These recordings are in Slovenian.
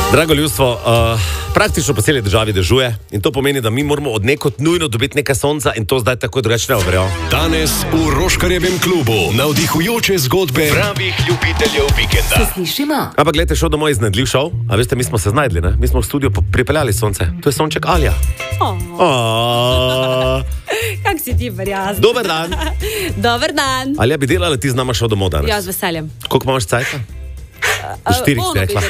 Drago ljudstvo, praktično po celi državi dežuje in to pomeni, da mi moramo od nekod nujno dobiti nekaj sonca in to zdaj tako drugače ne verjel. Danes v Roškarjevem klubu navdihujoče zgodbe pravih ljubiteljev vikenda. Se slišimo? Ampak gledajte, šel domov iznedljiv šov, a veste, mi smo se znajdli, ne? Mi smo v studio pripeljali sonce. To je sonček Alja. Kak si ti verjazen? Dober dan. Dober dan. Alja, bi delala ti z nama šel domov danes? Ja, z veseljem. Koliko imaš cajta? V 4 bi rekla.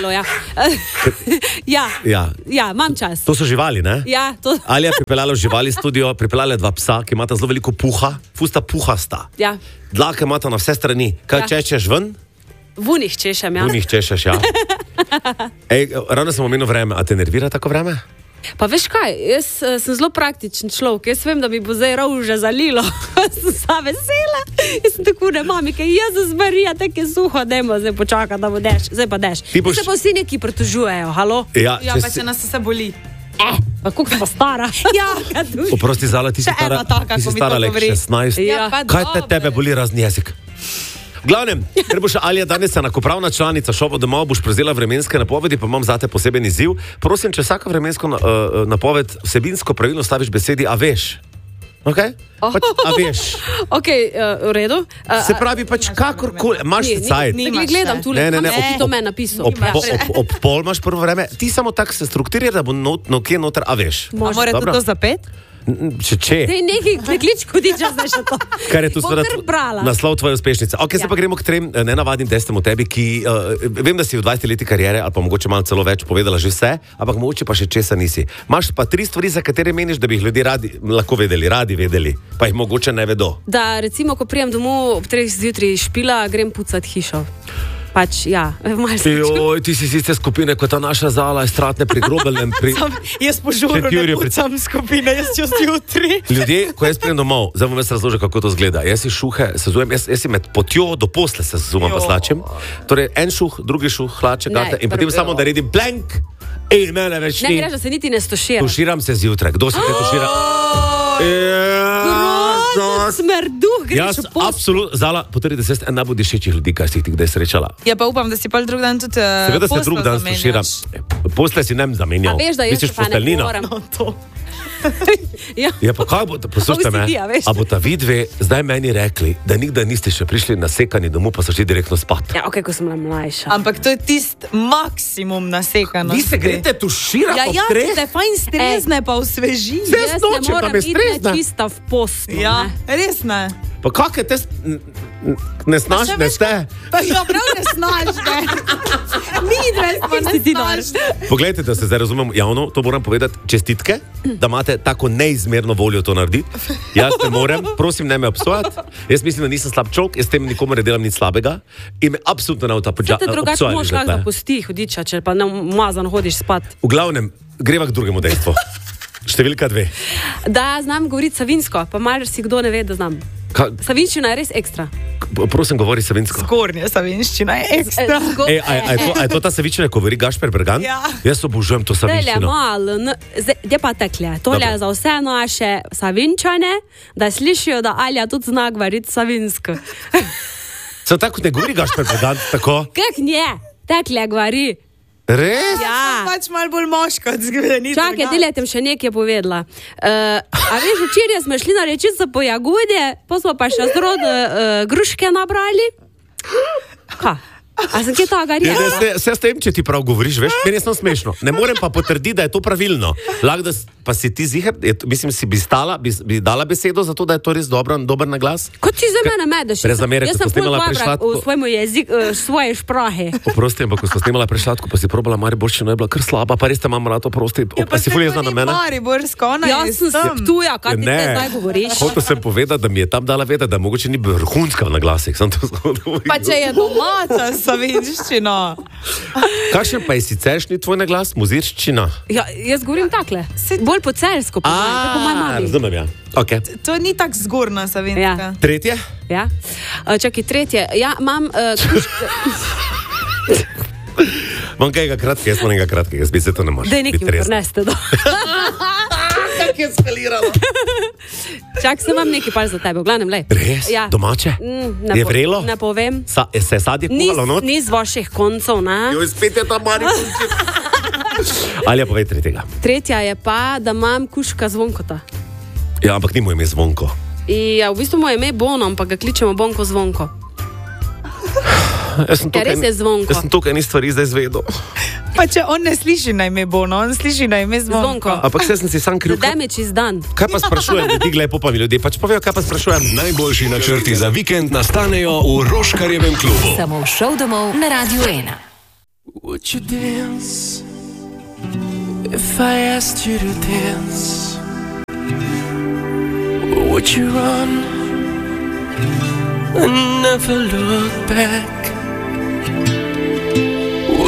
Ja, imam čas. To so živali, ne? Ja, to... Alja je pripeljala v živali studio, pripeljala 2 psa, ki imata zelo veliko puha, fusta puhasta. Ja. Dlake imata na vse strani. Kaj češeš ven? Vunih češem, ja. Vunih češeš, ja. Ej, ravno sem omenil vreme, a te nervira tako vreme? Pa veš kaj, jaz sem zelo praktičen človek, jaz vem, da mi bo zdaj rovže zalilo, sem sa vesela, jaz sem tako ne mami, kaj Jezus Marija, tako je suho, dajmo zdaj počakati, da bo dež, zdaj pa dež. Se pa vsi neki pritožujejo, halo? Ja, pa se nas vse boli. Pa koliko pa stara? Ja, oprosti, Zala, ti si stara lek 16. Ja. Kaj tebe boli razni jezik? V glavnem, ker bo še Alja danes enakopravna članica šova domov, boš prevzela vremenske napovedi, pa imam zate poseben izziv. Prosim, če vsako vremensko napoved vsebinsko pravilno staviš besedi a veš. Ok? A veš. Ok, v redu. Se pravi, pač kakorkoli, imaš cajt. Gledam tule, ti to meni napisal. Ob pol imaš prvo vreme, ti samo tako se strukturira, da bo kje noter a veš. More tudi to za 5? Če. Dej nekaj preklič kodiča, zdaj še to. Kar je tu seveda naslov tvoje uspešnice. Ok, se pa gremo k 3 nenavadnim testem o tebi, ki vem, da si v 20 letih kariere, ali pa mogoče malo celo več povedala že vse, ampak mogoče pa še česa nisi. Imaš pa 3 stvari, za katere meniš, da bi jih ljudje lahko radi vedeli, pa jih mogoče ne vedo. Da, recimo, ko prijem domov ob 3 zjutraj špila, grem pucat hišo. Pač, ja, Joj, ti si sicer skupine, kot ta naša Zala, je stratne pri grobelnem. Jaz po žuru ne pucam skupine, jaz čez jutri. Ljudje, ko jaz prijem domov, zdaj bom jaz razložil, kako to zgleda. Jaz si šuhe sezujem, jaz si med potjo do posle se sezumam pa slačem. Torej, en šuh, drugi šuh, hlače, karte in potem samo da redim blank in mene več ni. Ne greš, da se niti ne stošira. Tuširam se zjutraj. Kdo se te tušira? Smrduh, greš v post. Absolutno, Zala, potrdi, da si en najbolj dišečih ljudi, kaj si ti kdaj srečala. Ja, pa upam, da si pa drug dan tudi seveda se drug dan tuširam. Posle si nem zamenjal. A veš, da jaz pa ne moram. Ja, pa kaj bo, poslušajte me, a bo ta vidve zdaj meni rekli, da nikdaj niste še prišli na sekani domov, pa so šli direktno spat. Ja, ok, ko sem bila mlajša. Ampak to je tist maksimum nasekanosti. Vi se greste tuširati ob 3? Ja, te fajn stresne pa osveži. Jaz ne moram iti čista v post. Ja, res ne. Pa kakaj te nesnažne ste? Ja, prav nesnažne. Mi dve smo nesnažne. Poglejte, da se zdaj razumem javno, to moram povedati, čestitke, da imate tako neizmerno voljo to narediti. Jaz ne morem, prosim, ne me obsojati. Jaz mislim, da nisem slab človek, jaz tem nikomu ne delam nič slabega in me absolutno ne obsojali. Te drugače moš lahko zapusti hudiča, če pa umazan hodiš spat. V glavnem, greva k drugemu dejstvu. Številka 2. Da, znam govoriti savinsko, pa malo si kdo ne ve, da znam. Savinščina je res ekstra. Prosim, govori savinsko. Zgornja savinščina je ekstra. A je to ta savinščina, ko govori Gašper Bergan? Ja. Jaz obožujem to savinščino. Zdaj pa tekle. Tole je za vse naše savinčane, da slišijo, da Alja tudi zna govoriti savinsko. Se tako ne govori Gašper Bergan, tako? Kak nje? Tekle govori. Res? Ja. Pač malo bolj moško od zgodeni. Čakaj, delajte še nekaj povedala. A veš, včeraj smo šli na rečico po jagode, pa smo pa še zrod gruške nabrali. Ka? A sem kje toga rekla? Se s tem, če ti prav govoriš, veš, meni je samo smešno. Ne morem pa potrditi, da je to pravilno. Lahko, da pa si ti ziher, mislim, si bi dala besedo za to, da je to res dober naglas? Kot ti za mene medeš? Jaz sem pol babrak v svojemu jeziku, svoje šprahe. Oprosti, ampak ko smo snimala prešlatko, pa si probala mariborščino, je bila kar slaba, pa res te imam rad, oprosti. Pa si ful jezna na mene? Mariborsko, ona je sem se Ptuja, kaj ti te zdaj govoriš? Hotel sem povedati, da mi je tam dala vedeti, da mogoče ni vrhunska v naglasih. Pa če je domača savinščina. Kakšen pa je siceršnji tvoj naglas, muzirščina? Ja, jaz govorim takle. Bolj po celsko, po mojem mami. Razumem, ja. Okay. To ni tak zgorna savinska. Ja. 3? Ja. Čakaj, 3. Ja, imam... Imam kajega kratkega, jaz imam nekaj kratkega, jaz bi se to ne može. Daj nekaj prneste do. Kak je skaliralo? Čak, sem vam nekaj par za tebe, v glavnem, lej. Res? Ja. Domače? Je vrelo? Ne povem. Se je sadje kuhalo not? Ni z vaših koncov, ne? Joj, spet je ta mariborščina. Ali povej tretjega. Tretja je pa, da imam kužka Zvonkota. Ja, ampak ni mu ime Zvonko. Ja, v bistvu moje ime je Bono, ampak ga kličemo Bonko Zvonko. Res je Zvonko. Jaz sem tukaj ni stvari zdaj zvedel. Pa če on ne sliši na ime Bono, on sliši na ime Zvonko. Ampak se sem si sam kriv. Damage is done. Kaj pa sprašujem, ljudi, glej, pa mi ljudje pač povejo, kaj pa sprašujem. Najboljši načrti za vikend nastanejo v Roškarjevem klubu. Samo šov domov na Radio 1. Would you dance if I asked you to dance? Would you run and never look back?